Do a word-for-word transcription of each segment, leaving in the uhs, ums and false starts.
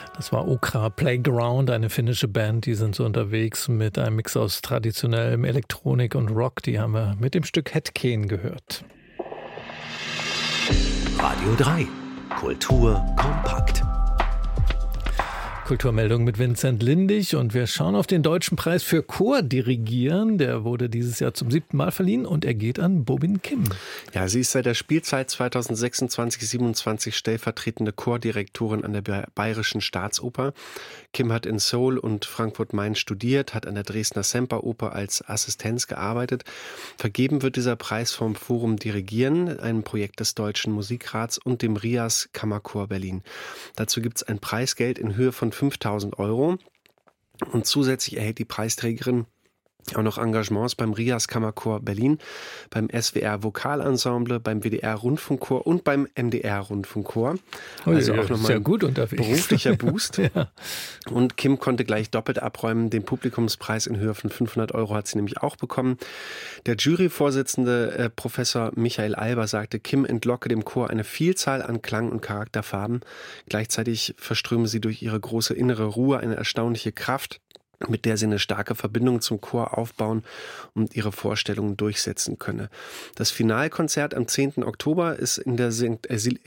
Das war Okra Playground, eine finnische Band, die sind so unterwegs mit einem Mix aus traditionellem Elektronik und Rock. Die haben wir mit dem Stück Hetken gehört. Radio drei. Kultur kompakt. Kulturmeldung mit Vincent Lindig und wir schauen auf den Deutschen Preis für Chordirigieren. Der wurde dieses Jahr zum siebten Mal verliehen und er geht an Bobin Kim. Ja, sie ist seit der Spielzeit zweitausendsechsundzwanzig siebenundzwanzig stellvertretende Chordirektorin an der Bayerischen Staatsoper. Kim hat in Seoul und Frankfurt-Main studiert, hat an der Dresdner Semperoper als Assistenz gearbeitet. Vergeben wird dieser Preis vom Forum Dirigieren, einem Projekt des Deutschen Musikrats und dem RIAS Kammerchor Berlin. Dazu gibt es ein Preisgeld in Höhe von fünftausend Euro und zusätzlich erhält die Preisträgerin auch noch Engagements beim RIAS Kammerchor Berlin, beim S W R Vokalensemble, beim W D R Rundfunkchor und beim M D R Rundfunkchor. Also auch nochmal sehr gut unterwegs. Beruflicher Boost. Ja. Und Kim konnte gleich doppelt abräumen. Den Publikumspreis in Höhe von fünfhundert Euro hat sie nämlich auch bekommen. Der Juryvorsitzende äh, Professor Michael Alber sagte, Kim entlocke dem Chor eine Vielzahl an Klang- und Charakterfarben. Gleichzeitig verströme sie durch ihre große innere Ruhe eine erstaunliche Kraft, mit der sie eine starke Verbindung zum Chor aufbauen und ihre Vorstellungen durchsetzen könne. Das Finalkonzert am zehnten Oktober ist in der Sankt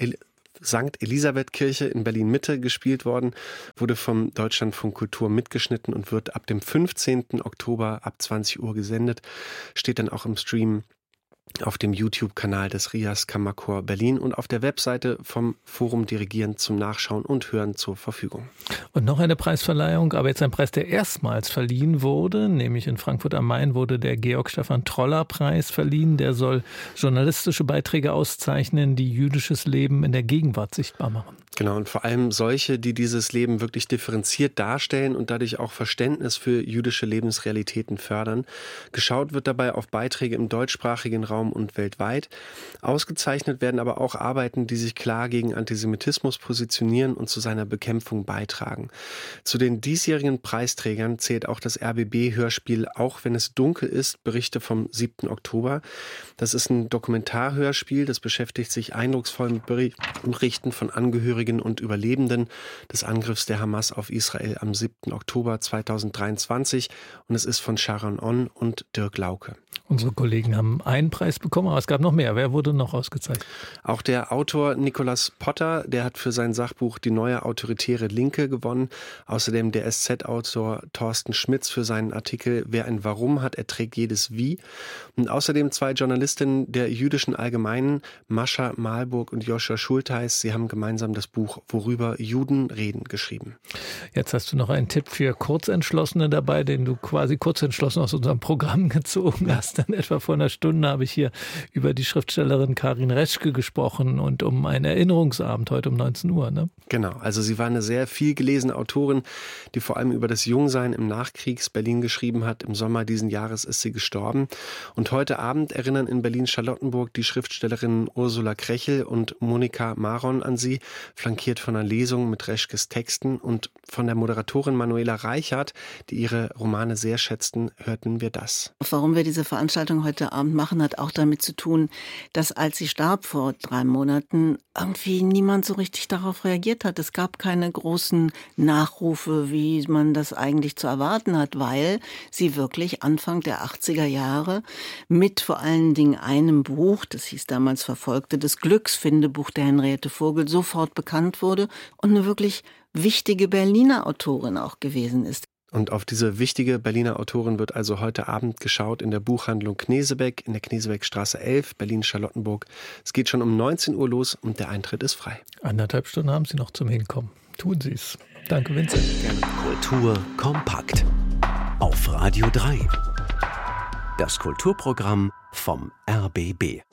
Elisabeth-Kirche in Berlin-Mitte gespielt worden, wurde vom Deutschlandfunk Kultur mitgeschnitten und wird ab dem fünfzehnten Oktober ab zwanzig Uhr gesendet. Steht dann auch im Stream auf dem YouTube-Kanal des RIAS Kammerchor Berlin und auf der Webseite vom Forum Dirigieren zum Nachschauen und Hören zur Verfügung. Und noch eine Preisverleihung, aber jetzt ein Preis, der erstmals verliehen wurde, nämlich in Frankfurt am Main wurde der Georg-Stephan-Troller-Preis verliehen. Der soll journalistische Beiträge auszeichnen, die jüdisches Leben in der Gegenwart sichtbar machen. Genau, und vor allem solche, die dieses Leben wirklich differenziert darstellen und dadurch auch Verständnis für jüdische Lebensrealitäten fördern. Geschaut wird dabei auf Beiträge im deutschsprachigen Raum und weltweit. Ausgezeichnet werden aber auch Arbeiten, die sich klar gegen Antisemitismus positionieren und zu seiner Bekämpfung beitragen. Zu den diesjährigen Preisträgern zählt auch das R B B-Hörspiel Auch wenn es dunkel ist, Berichte vom siebten Oktober. Das ist ein Dokumentarhörspiel, das beschäftigt sich eindrucksvoll mit Berichten von Angehörigen und Überlebenden des Angriffs der Hamas auf Israel am siebten Oktober zweitausenddreiundzwanzig und es ist von Sharon On und Dirk Lauke. Unsere Kollegen haben einen Preis bekommen, aber es gab noch mehr. Wer wurde noch ausgezeichnet? Auch der Autor Nicolas Potter, der hat für sein Sachbuch Die neue autoritäre Linke gewonnen. Außerdem der S Z-Autor Thorsten Schmitz für seinen Artikel Wer ein Warum hat, erträgt jedes Wie. Und außerdem zwei Journalistinnen der Jüdischen Allgemeinen, Mascha Malburg und Joshua Schultheis. Sie haben gemeinsam das Buch Worüber Juden reden geschrieben. Jetzt hast du noch einen Tipp für Kurzentschlossene dabei, den du quasi kurzentschlossen aus unserem Programm gezogen hast. Dann etwa vor einer Stunde habe ich hier über die Schriftstellerin Karin Reschke gesprochen und um einen Erinnerungsabend heute um neunzehn Uhr. Ne? Genau, also sie war eine sehr viel gelesene Autorin, die vor allem über das Jungsein im Nachkriegs-Berlin geschrieben hat. Im Sommer diesen Jahres ist sie gestorben. Und heute Abend erinnern in Berlin-Charlottenburg die Schriftstellerinnen Ursula Krechel und Monika Maron an sie, flankiert von einer Lesung mit Reschkes Texten und von der Moderatorin Manuela Reichert, die ihre Romane sehr schätzten, hörten wir das. Warum wir diese Veranstaltung heute Abend machen, hat auch damit zu tun, dass als sie starb vor drei Monaten, irgendwie niemand so richtig darauf reagiert hat. Es gab keine großen Nachrufe, wie man das eigentlich zu erwarten hat, weil sie wirklich Anfang der achtziger Jahre mit vor allen Dingen einem Buch, das hieß damals Verfolgte des Glücks, Findebuch der Henriette Vogel, sofort bekannt wurde und eine wirklich wichtige Berliner Autorin auch gewesen ist. Und auf diese wichtige Berliner Autorin wird also heute Abend geschaut in der Buchhandlung Knesebeck, in der Knesebeckstraße elf, Berlin-Charlottenburg. Es geht schon um neunzehn Uhr los und der Eintritt ist frei. Anderthalb Stunden haben Sie noch zum Hinkommen. Tun Sie es. Danke, Vincent. Gerne. Kultur kompakt. Auf Radio drei. Das Kulturprogramm vom R B B.